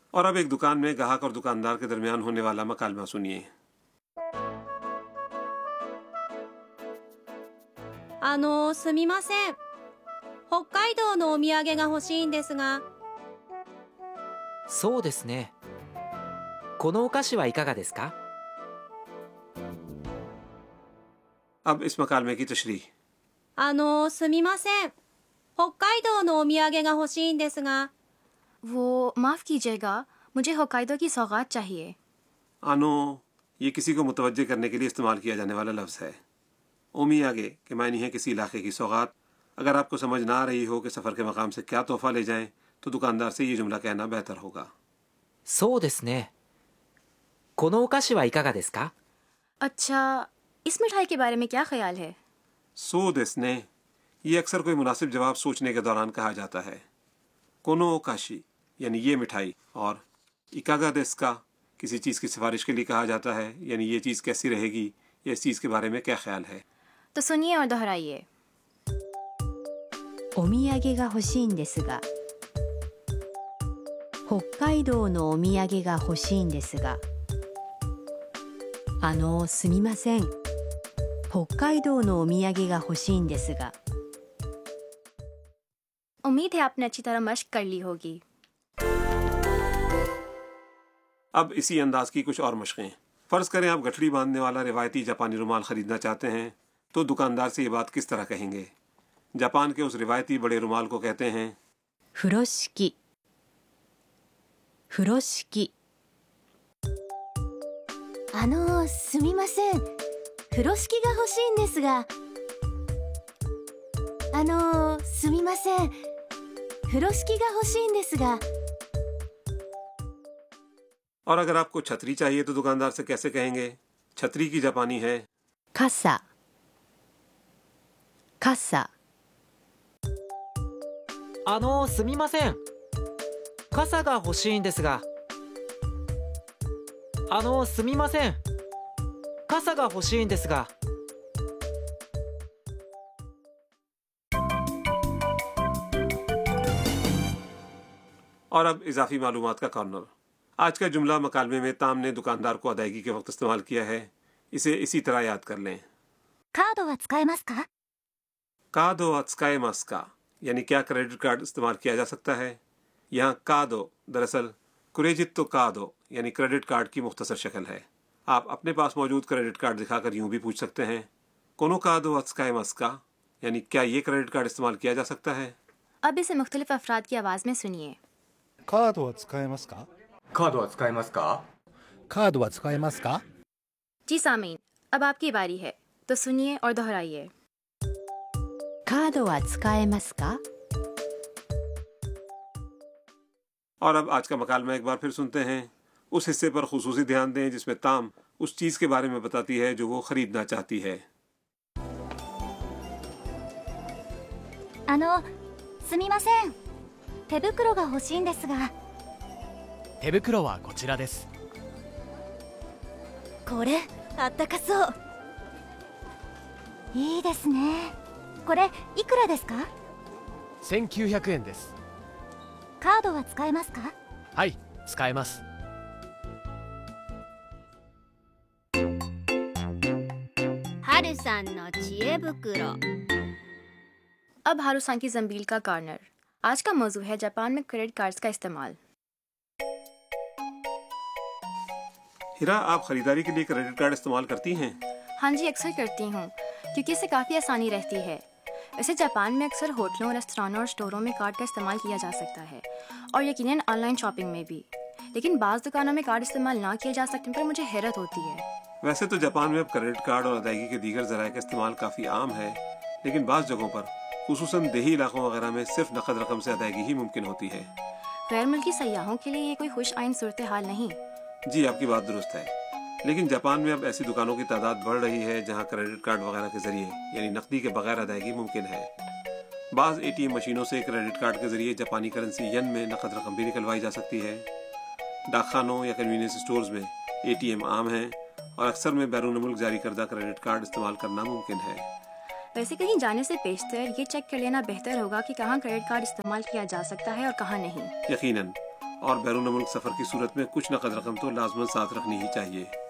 और अब एक दुकान में ग्राहक और दुकानदार के दरमियान होने वाला मकालमा सुनिए। すみません。北海道のお土産が欲しいんですが。 そうですね。このお菓子はいかがですか? अब इस मकालमे की तशरीह। すみません。北海道のお土産が欲しいんですが。 वो माफ कीजिएगा, मुझे होक्काइडो की सौगात चाहिए। आनो ये किसी को मुतवज्जे करने के लिए इस्तेमाल किया जाने वाला लफ्ज़ है। ओमियागे के मायने है किसी इलाके की सौगात। अगर आपको समझ ना आ रही हो कि सफ़र के मकाम से क्या तोहफा ले जाएं, तो दुकानदार से ये जुमला कहना बेहतर होगा। そうですね。このお菓子はいかがですか? अच्छा, इस मिठाई के बारे में क्या ख्याल है? सो देसने ये अक्सर कोई मुनासिब जवाब सोचने के दौरान कहा जाता है। कोनो ओकाशी यानी ये मिठाई, और इकागा देस्का किसी चीज़ की सिफारिश के लिए कहा जाता है, यानी ये चीज़ कैसी रहेगी या इस चीज़ के बारे में क्या ख्याल है। तो सुनिए और दोहराइए। お土産が欲しいんですが。北海道のお土産が欲しいんですが。すみません。北海道のお土産が欲しいんですが。 उम्मीद है आपने अच्छी तरह मश्क कर ली होगी। अब इसी अंदाज की कुछ और मशक़ें। फ़र्ज करें आप गठड़ी बांधने वाला रिवायती जापानी रुमाल ख़रीदना चाहते हैं, तो दुकानदार से ये बात किस तरह कहेंगे? जापान के उस रिवायती बड़े रुमाल को कहते हैं 風呂敷。風呂敷。 すみません。風呂敷が欲しいんですが。すみません。風呂敷が欲しいんですが。 और अगर आपको छतरी चाहिए तो दुकानदार से कैसे कहेंगे? छतरी की जापानी है 傘。傘。 すみません。傘が欲しいんですが。すみません。傘が欲しいんですが。 और अब इजाफी मालूमात का कॉर्नर। आज का जुमला मकालमे में ताम ने दुकानदार को अदायगी के वक्त इस्तेमाल किया है। इसे इसी तरह याद कर लें। カードは使えますか? कादो अत्सकाएमास का यानी क्या क्रेडिट कार्ड इस्तेमाल किया जा सकता है? यहाँ कादो दरअसल कुरेजित्तो कादो यानी क्रेडिट कार्ड की मुख्तसर शक्ल है। आप अपने पास मौजूद क्रेडिट कार्ड दिखाकर यूं भी पूछ सकते हैं, कोनो कादो अत्सकाएमास का, यानी क्या ये क्रेडिट कार्ड इस्तेमाल किया जा सकता है? अब इसे मुख्तलिफ अफराद की आवाज़ में सुनिए। カードは使えますか? カードは使えますか? カードは使えますか? जी सामीन, अब आपकी बारी है, तो सुनिए और दोहराइए। カードは使えますか? और अब आज का मकालमा एक बार फिर सुनते हैं। उस हिस्से पर खुसूसी ध्यान दें जिसमें ताम उस चीज़ के बारे में बताती है जो वो खरीदना चाहती है। すみません。手袋が欲しいんですが。 手袋はこちらです。 これあったかそう。いいですね。これいくらですか? 1900円です。 カードは使えますか? はい、使えます。 春さんの知恵袋。 अब हारूसान की जंबील का कॉर्नर। आज का मौजू है जापान में क्रेडिट कार्ड्स का इस्तेमाल। हिरा, आप खरीदारी के लिए क्रेडिट कार्ड इस्तेमाल करती हैं? हाँ जी, अक्सर करती हूँ क्योंकि इससे काफ़ी आसानी रहती है। वैसे जापान में अक्सर होटलों, रेस्तरानों और स्टोरों में कार्ड का इस्तेमाल किया जा सकता है और यकीनन ऑनलाइन शॉपिंग में भी। लेकिन बाज़ दुकानों में कार्ड इस्तेमाल ना किए जा सकने पर मुझे हैरत होती है। वैसे तो जापान में अब क्रेडिट कार्ड और अदायगी के दीगर ज़राए का इस्तेमाल काफ़ी आम है, लेकिन बाज़ जगहों पर खुसूसन देही इलाकों वगैरह में सिर्फ नकद रकम से अदायगी ही मुमकिन होती है। गैर मुल्की सयाहों के लिए ये कोई खुश आइन सूरत हाल नहीं। जी, आपकी बात दुरुस्त है, लेकिन जापान में अब ऐसी दुकानों की तादाद बढ़ रही है जहां क्रेडिट कार्ड वगैरह के जरिए यानी नकदी के बगैर अदायगी मुमकिन है। बाज़ ATM मशीनों से क्रेडिट कार्ड के जरिए जापानी करेंसी येन में नकद रकम भी निकलवाई जा सकती है। डाकखानों या कन्वीनियंस स्टोर्स में ATM आम हैं और अक्सर में बैरून मुल्क जारी करदा क्रेडिट कार्ड इस्तेमाल करना मुमकिन है। वैसे कहीं जाने से पेशतर ये चेक कर लेना बेहतर होगा कि कहाँ क्रेडिट कार्ड इस्तेमाल किया जा सकता है और कहाँ नहीं। यकीनन, और बैरून मुल्क सफ़र की सूरत में कुछ नकद रकम तो लाजमन साथ रखनी ही चाहिए।